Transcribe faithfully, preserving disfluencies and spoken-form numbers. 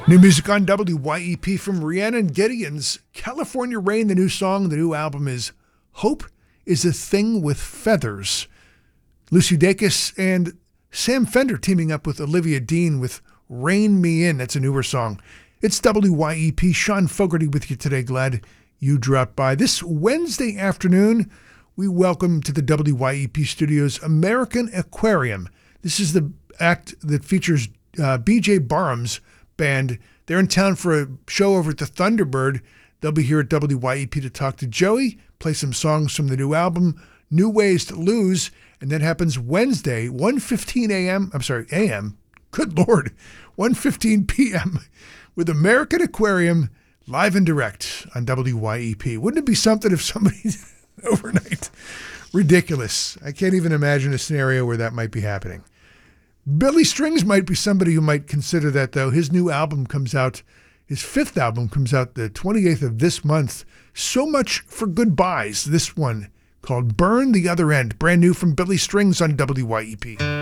New music on W Y E P from Rhiannon Gideon's California Rain, the new song. The new album is Hope is a Thing with Feathers. Lucy Dacus and Sam Fender teaming up with Olivia Dean with Rain Me In. That's a newer song. It's W Y E P. Sean Fogarty with you today. Glad you dropped by. This Wednesday afternoon, we welcome to the W Y E P studios American Aquarium. This is the act that features uh, B J Barham's band. They're in town for a show over at the Thunderbird. They'll be here at W Y E P to talk to Joey, play some songs from the new album, New Ways to Lose, and that happens Wednesday, one fifteen a.m. I'm sorry, a m. Good Lord, one fifteen p.m. with American Aquarium live and direct on W Y E P. Wouldn't it be something if somebody overnight? Ridiculous. I can't even imagine a scenario where that might be happening. Billy Strings might be somebody who might consider that, though. His new album comes out, his fifth album comes out the twenty-eighth of this month. So Much for Goodbyes. This one called Burn the Other End. Brand new from Billy Strings on W Y E P.